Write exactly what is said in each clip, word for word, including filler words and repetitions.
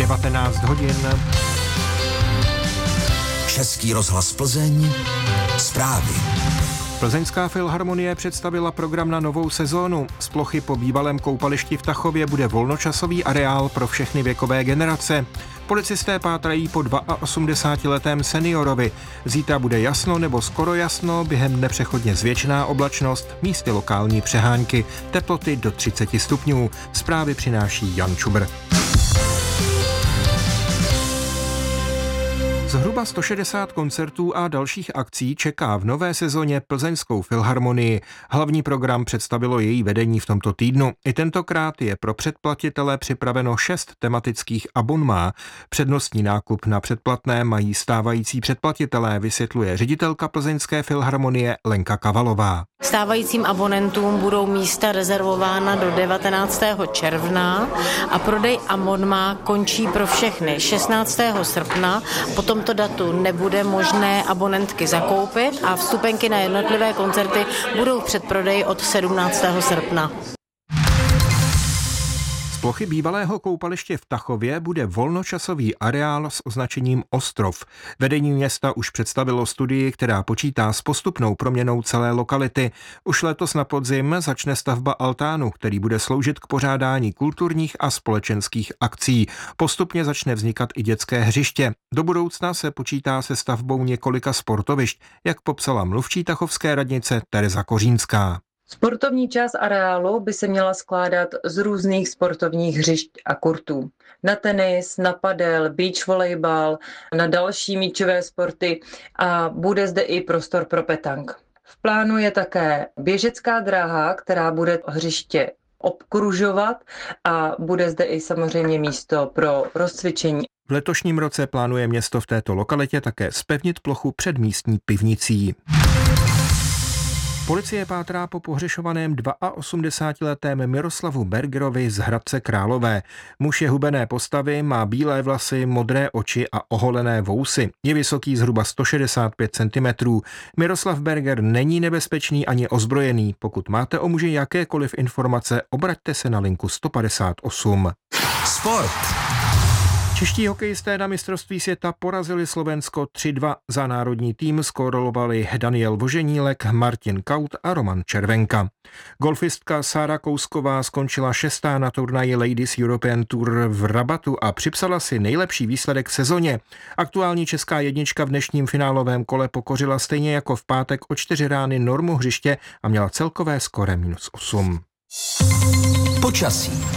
devatenáct hodin. Český rozhlas Plzeň, zprávy. Plzeňská filharmonie představila program na novou sezónu. Z plochy po bývalém koupališti v Tachově bude volnočasový areál pro všechny věkové generace. Policisté pátrají po osmdesátiletém seniorovi. Zítra bude jasno nebo skoro jasno, během dne přechodně zvětšená oblačnost, místy lokální přehánky, teploty do třicet stupňů. Zprávy přináší Jan Čubr. Zhruba sto šedesát koncertů a dalších akcí čeká v nové sezóně Plzeňskou filharmonii. Hlavní program představilo její vedení v tomto týdnu. I tentokrát je pro předplatitele připraveno šest tematických abonmá. Přednostní nákup na předplatné mají stávající předplatitelé, vysvětluje ředitelka Plzeňské filharmonie Lenka Kavalová. Stávajícím abonentům budou místa rezervována do devatenáctého června a prodej abonmá končí pro všechny šestnáctého srpna. Po tomto datu nebude možné abonentky zakoupit a vstupenky na jednotlivé koncerty budou v předprodeji od sedmnáctého srpna. Z plochy bývalého koupaliště v Tachově bude volnočasový areál s označením Ostrov. Vedení města už představilo studii, která počítá s postupnou proměnou celé lokality. Už letos na podzim začne stavba altánu, který bude sloužit k pořádání kulturních a společenských akcí. Postupně začne vznikat i dětské hřiště. Do budoucna se počítá se stavbou několika sportovišť, jak popsala mluvčí tachovské radnice Tereza Kořínská. Sportovní část areálu by se měla skládat z různých sportovních hřišť a kurtů. Na tenis, na padel, beach volejbal, na další míčové sporty a bude zde i prostor pro petank. V plánu je také běžecká dráha, která bude hřiště obkružovat a bude zde i samozřejmě místo pro rozcvičení. V letošním roce plánuje město v této lokalitě také zpevnit plochu před místní pivnicí. Policie pátrá po pohřešovaném osmdesátiletém Miroslavu Bergerovi z Hradce Králové. Muž je hubené postavy, má bílé vlasy, modré oči a oholené vousy. Je vysoký zhruba sto šedesát pět centimetrů. Miroslav Berger není nebezpečný ani ozbrojený. Pokud máte o muži jakékoliv informace, obraťte se na linku sto padesát osm. Sport. Čeští hokejisté na mistrovství světa porazili Slovensko tři dva. Za národní tým skórovali Daniel Voženílek, Martin Kaut a Roman Červenka. Golfistka Sára Kousková skončila šestá na turnaji Ladies European Tour v Rabatu a připsala si nejlepší výsledek v sezóně. Aktuální česká jednička v dnešním finálovém kole pokořila stejně jako v pátek o čtyři rány normu hřiště a měla celkové skóre minus osm. Počasí.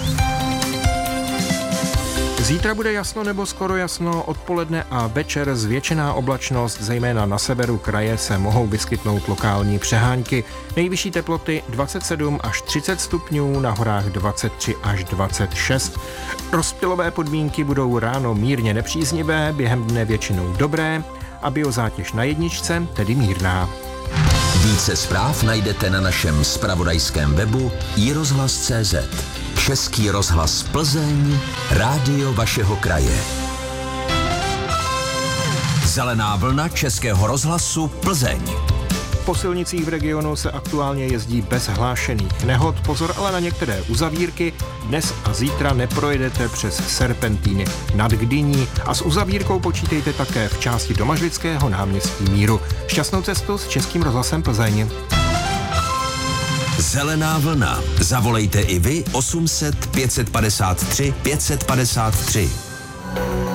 Zítra bude jasno nebo skoro jasno, odpoledne a večer zvětšená oblačnost, zejména na severu kraje se mohou vyskytnout lokální přehánky. Nejvyšší teploty dvacet sedm až třicet stupňů, na horách dvacet tři až dvacet šest. Rozptylové podmínky budou ráno mírně nepříznivé, během dne většinou dobré a biozátěž na jedničce, tedy mírná. Více zpráv najdete na našem zpravodajském webu i rozhlas tečka cé zet. Český rozhlas Plzeň, rádio vašeho kraje. Zelená vlna Českého rozhlasu Plzeň. Po silnicích v regionu se aktuálně jezdí bez hlášených nehod. Pozor ale na některé uzavírky. Dnes a zítra neprojedete přes serpentíny nad Gdyní a s uzavírkou počítejte také v části Domažlického náměstí Míru. Šťastnou cestu s Českým rozhlasem Plzeň. Zelená vlna. Zavolejte i vy osm set pět set padesát tři pět set padesát tři.